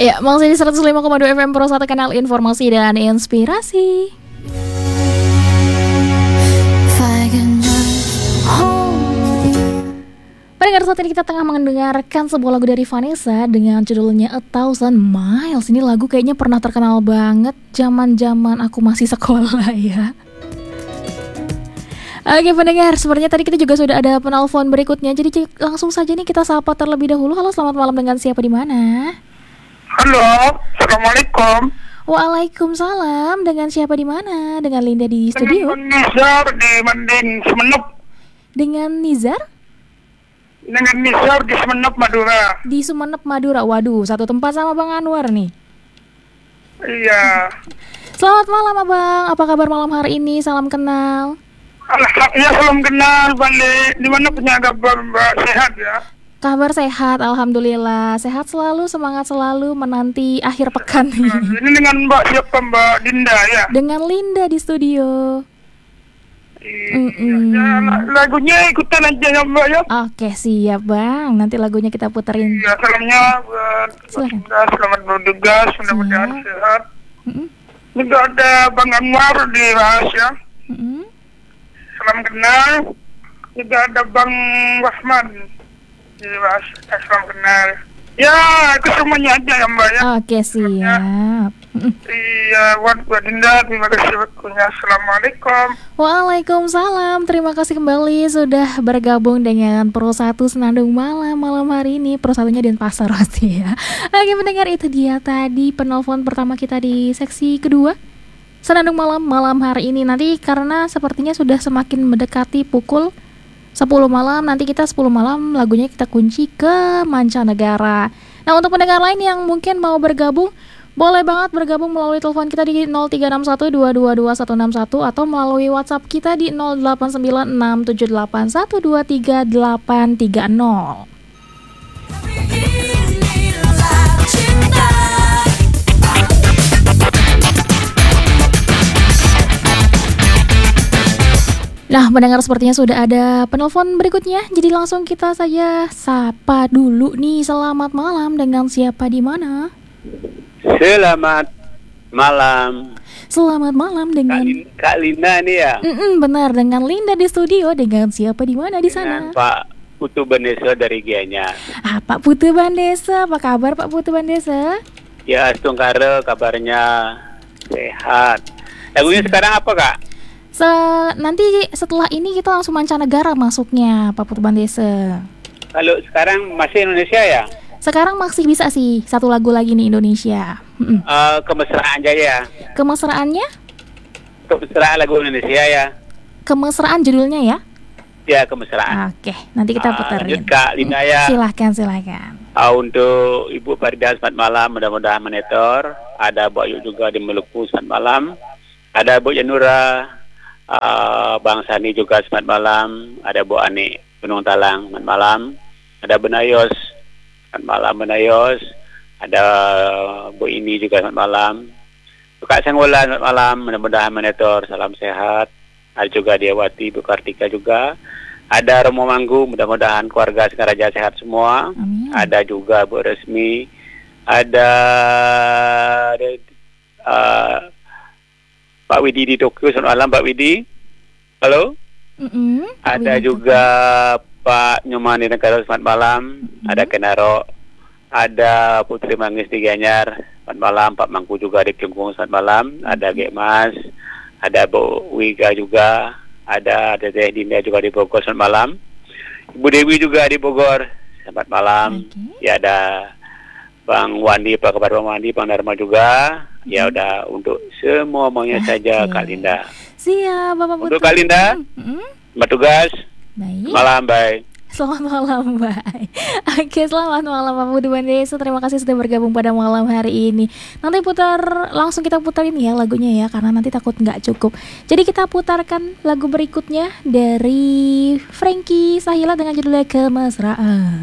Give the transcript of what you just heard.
Ya, masih di 105,2 FM Pro 1 kanal informasi dan inspirasi. Pendengar, saat ini kita tengah mendengarkan sebuah lagu dari Vanessa dengan judulnya A Thousand Miles. Ini lagu kayaknya pernah terkenal banget zaman-zaman aku masih sekolah ya. Oke pendengar, sebenarnya tadi kita juga sudah ada penelpon berikutnya. Jadi langsung saja nih kita sapa terlebih dahulu. Halo, selamat malam, dengan siapa di mana? Halo, assalamualaikum. Waalaikumsalam, dengan siapa di mana? Dengan Linda di studio. Dengan Nizar di Mending Semenep. Dengan Nizar? Dengan Nizar di Semenep Madura. Di Sumenep Madura. Waduh, satu tempat sama Bang Anwar nih. Iya. Selamat malam Abang, apa kabar malam hari ini? Salam kenal. Alhamdulillah, salam kenal Bang. Di mana punya kabar Mbak, sehat ya? Kabar sehat, alhamdulillah. Sehat selalu, semangat selalu menanti akhir pekan nih. Ini dengan Mbak siapa, Mbak Dinda ya? Dengan Linda di studio. Iya, lagunya ikutan aja ya Mbak ya. Oke, siap Bang. Nanti lagunya kita puterin. Iya, salamnya buat Dinda, selamat bertugas, mudah-mudahan sehat. Juga ada Bang Anwar di Rahasia. Salam kenal. Juga ada Bang Rahman. Salam kenal. Ya, itu semuanya aja ya Mbak ya. Oke, siap. Iya, buat Dinda, terima kasih waktunya. Assalamualaikum. Waalaikumsalam. Terima kasih kembali sudah bergabung dengan Pro 1 Senandung malam hari ini. Pro 1-nya Denpasar pasti ya. Oke pendengar, itu dia tadi penelpon pertama kita di seksi kedua Senandung malam hari ini. Nanti karena sepertinya sudah semakin mendekati pukul 10 malam, nanti kita 10 malam lagunya kita kunci ke mancanegara. Nah, untuk pendengar lain yang mungkin mau bergabung, boleh banget bergabung melalui telepon kita di 0361222161 atau melalui WhatsApp kita di 089678123830. Nah, mendengar sepertinya sudah ada penelpon berikutnya. Jadi langsung kita saja sapa dulu nih. Selamat malam, dengan siapa di mana? Selamat malam. Selamat malam dengan Kak Linda nih ya. Benar, dengan Linda di studio. Dengan siapa di mana di sana? Dengan Pak Putu Bandesa dari Gianyar. Pak Putu Bandesa, apa kabar Pak Putu Bandesa? Ya, Astungkara kabarnya sehat. Lagunya sekarang apa Kak? Nanti setelah ini kita langsung mancanegara masuknya Pak Putu Bandesa. Kalau sekarang masih Indonesia ya? Sekarang masih bisa sih, satu lagu lagi nih Indonesia. Kemesraan Jaya. Kemesraannya? Kemesraan lagu Indonesia ya. Kemesraan judulnya ya? Ya, Kemesraan. Oke, nanti kita puterin. Lanjut Kak Linda ya. Silahkan. Untuk Ibu Farida selamat malam, mudah-mudahan menetor. Ada Bu Ayu juga di Maluku selamat malam. Ada Bu Yanura, Bang Sani juga selamat malam. Ada Bu Ani Gunung Talang selamat malam. Ada Benayos selamat malam Benayos. Ada Bu Ini juga selamat malam. Kak Sengwola selamat malam, mudah-mudahan menetor, salam sehat. Ada juga Diawati, Bu Kartika juga. Ada Romo Manggu, mudah-mudahan keluarga Singaraja sehat semua. Amin. Ada juga Bu Resmi. Ada Pak Widi di Tokyo, selamat malam Pak Widi. Halo. Ada juga Pak Nyoman di Negara, selamat malam. Ada Kenaro. Ada Putri Manggis di Gianyar, selamat malam. Pak Mangku juga di Kelungkung, selamat malam. Ada Gekmas. Ada Bu Wiga juga. Ada Teteh Dinda juga di Bogor, selamat malam. Ibu Dewi juga di Bogor, selamat malam. Ya, ada Bang Wandi, Pak kabar Bang Wandi, Bang Dharma juga. Ya udah, untuk semuanya saja Kak Linda. Siap Bapak Putu. Untuk Kak Linda, bertugas. Baik. Malam, bye. Selamat malam, bye. Oke, selamat malam Pak Putu Bandesa. Terima kasih sudah bergabung pada malam hari ini. Nanti langsung kita putarin ya lagunya ya, karena nanti takut nggak cukup. Jadi kita putarkan lagu berikutnya dari Frankie Sahila dengan judulnya Kemesraan.